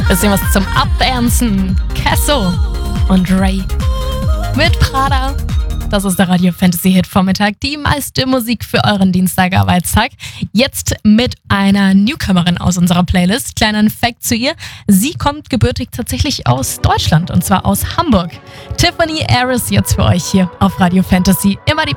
Bisschen was zum Abdancen. Kesso und Ray mit Prada. Das ist der Radio Fantasy Hit Vormittag, die meiste Musik für euren Dienstagarbeitstag. Jetzt mit einer Newcomerin aus unserer Playlist. Kleiner Fact zu ihr: Sie kommt gebürtig tatsächlich aus Deutschland und zwar aus Hamburg. Tiffany Harris jetzt für euch hier auf Radio Fantasy. Immer die